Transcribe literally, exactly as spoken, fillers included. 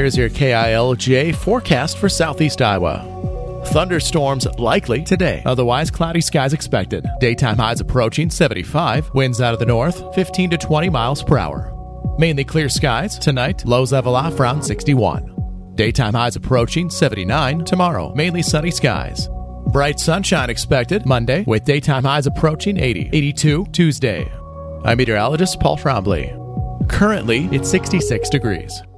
Here's your K I L J forecast for southeast Iowa. Thunderstorms likely today, otherwise cloudy skies expected. Daytime highs approaching seventy-five, winds out of the north fifteen to twenty miles per hour. Mainly clear skies tonight, lows level off around sixty-one. Daytime highs approaching seventy-nine tomorrow, mainly sunny skies. Bright sunshine expected Monday, with daytime highs approaching eighty, eighty-two Tuesday. I'm meteorologist Paul Trombley. Currently, it's sixty-six degrees.